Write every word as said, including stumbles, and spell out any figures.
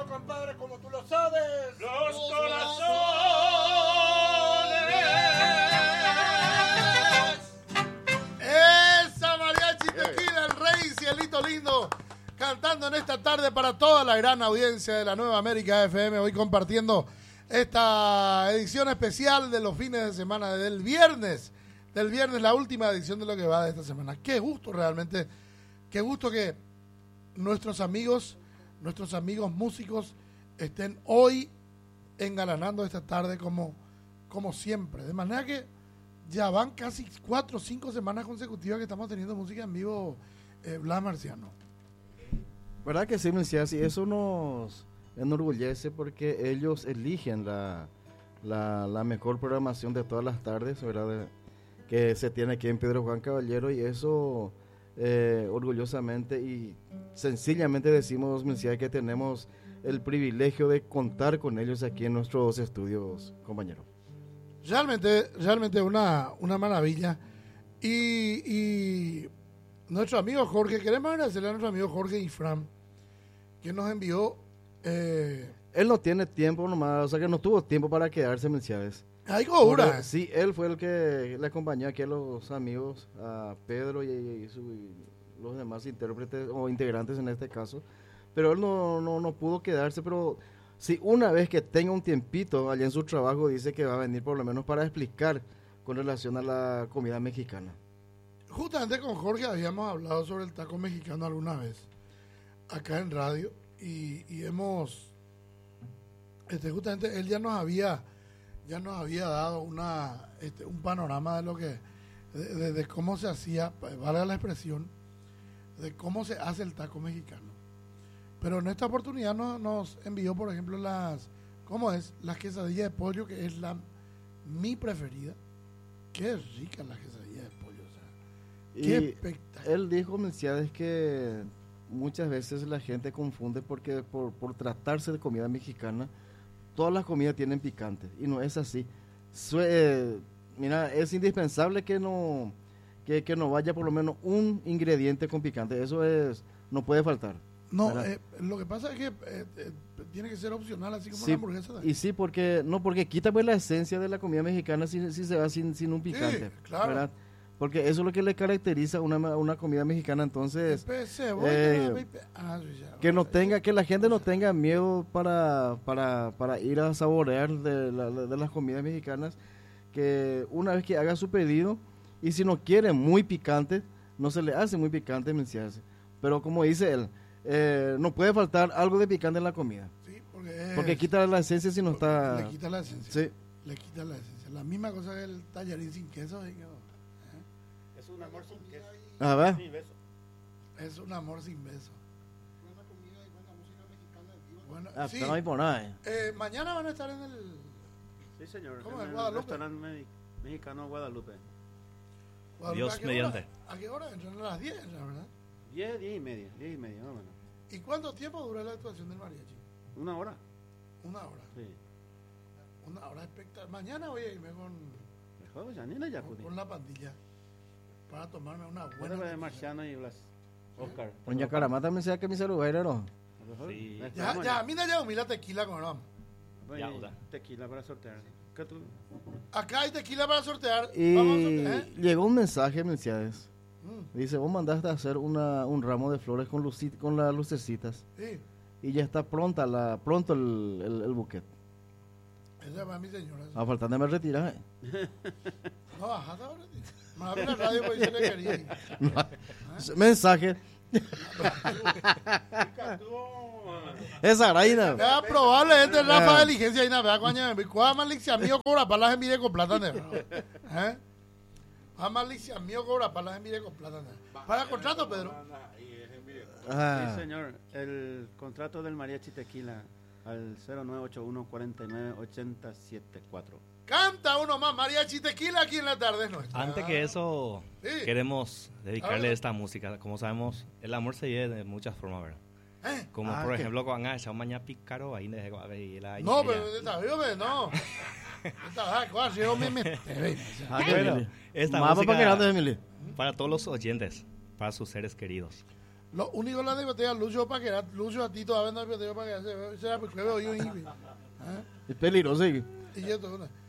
compadre, como tú lo sabes. Los corazones. Esa mariachi tequila, el rey Cielito Lindo, cantando en esta tarde para toda la gran audiencia de la Nueva América F M, hoy compartiendo esta edición especial de los fines de semana del viernes, del viernes, la última edición de lo que va de esta semana. Qué gusto realmente, qué gusto que nuestros amigos, nuestros amigos músicos estén hoy engalanando esta tarde como, como siempre. De manera que ya van casi cuatro o cinco semanas consecutivas que estamos teniendo música en vivo, eh, Blas Marciano. ¿Verdad que sí, Mesías? Y eso nos enorgullece porque ellos eligen la, la, la mejor programación de todas las tardes, ¿verdad? De, que se tiene aquí en Pedro Juan Caballero, y eso eh, orgullosamente y sencillamente decimos, Mesías, que tenemos el privilegio de contar con ellos aquí en nuestros estudios, compañero. Realmente, realmente una, una maravilla. Y, y nuestro amigo Jorge, queremos agradecerle a nuestro amigo Jorge Ifram, que nos envió... Eh, él no tiene tiempo nomás, o sea que no tuvo tiempo para quedarse, Melciades. ¡Ay, cobra! Sí, él fue el que le acompañó aquí a los amigos, a Pedro y, y, su, y los demás intérpretes o integrantes en este caso. Pero él no, no, no pudo quedarse, pero... Sí, una vez que tenga un tiempito allá en su trabajo, dice que va a venir por lo menos para explicar con relación a la comida mexicana. Justamente con Jorge habíamos hablado sobre el taco mexicano alguna vez, acá en radio, y, y hemos, este, justamente él ya nos había, ya nos había dado una, este, un panorama de lo que, de, de, de cómo se hacía, valga la expresión, de cómo se hace el taco mexicano. Pero en esta oportunidad nos, nos envió, por ejemplo, las, ¿cómo es? Las quesadillas de pollo, que es la mi preferida. Qué rica la quesadilla de pollo, o sea, qué y espectacular. Él dijo, Melciades, que muchas veces la gente confunde porque por, por tratarse de comida mexicana, todas las comidas tienen picante, y no es así. Sue, eh, mira, es indispensable que no, que, que no vaya por lo menos un ingrediente con picante, eso es, no puede faltar. No, eh, lo que pasa es que eh, eh, tiene que ser opcional, así como sí, la hamburguesa. Y sí, porque no porque quita pues la esencia de la comida mexicana si, si se va sin, sin un picante, sí, claro. ¿verdad? Porque eso es lo que le caracteriza a una, una comida mexicana, entonces eh, que no tenga, que la gente no tenga miedo para, para, para ir a saborear de, la, de las comidas mexicanas, que una vez que haga su pedido, y si no quiere muy picante, no se le hace muy picante, pero como dice él, Eh, no puede faltar algo de picante en la comida. Sí, porque, es, porque quita la esencia si no está... Le quita la esencia. Sí. Le quita la esencia. La misma cosa que el tallarín sin queso. ¿eh? Es un amor sin queso. A ver. Sin beso. Es un amor sin beso. Buena comida y buena música mexicana en vivo. Bueno, Ah, sí. no hay por nada. Eh. Eh, mañana van a estar en el... Sí, señor. ¿Cómo en es? Guadalupe. El restaurante me- mexicano Guadalupe. Guadalupe, Dios ¿a qué mediante. hora? ¿A qué hora? Entran a las diez, ¿verdad? diez, diez y media. diez y media, más o menos. ¿Y cuánto tiempo dura la actuación del mariachi? Una hora. Una hora. Sí. Una hora espectacular. Mañana voy a irme con, Mejor, ya ni la con, Yacudi. con la pandilla para tomarme una buena Bueno, de tequila. Marciano y Blas. Oscar. Doña Caramá también sea que mi celular, ¿no? Sí. Ya, ya, mira ya humilde tequila con vamos. Ya, Uda. Tequila para sortear. ¿Qué tú? Acá hay tequila para sortear. Y Vamos a sortear. ¿eh? llegó un mensaje, Melciades. Mm, Dice, vos mandaste a hacer una, un ramo de flores con, luci- con las lucecitas. sí, Y ya está pronta la, pronto el, el, el buquet. esa va mi señora. sí. A faltar de me retirar. No, bajate ahora. Me abre la radio porque se le quería ir. Mensaje. Esa reina. Vea, probablemente Rafa de licencia y nada, coña, ¿cuál malicia mío cobra para las mire con plata de ¿eh? ¿Cuál malicia mío cobra para las mire con plata de para el contrato, Pedro? Ah, Sí, señor. El contrato del mariachi tequila al cero nueve ocho uno, cuatro nueve, ocho cero siete cuatro. Canta uno más, mariachi tequila aquí en la tarde nuestra. Antes que eso, Sí. queremos dedicarle Ahora- esta música. Como sabemos, el amor se vive de muchas formas, ¿verdad? ¿Eh? Como Ah, por ¿qué? ejemplo, con Anga, mañana pícaro, ahí de ahí la No, pero está vivo, pero no. Está cuál, yo me me ah, Bueno, Emily. esta Mapa música- para que grande, Emily. para todos los oyentes, para sus seres queridos. Lo único que le botella Lucho para que era Lucho a ti todavía no botella para que se será porque veo yo y es peligroso. Y esto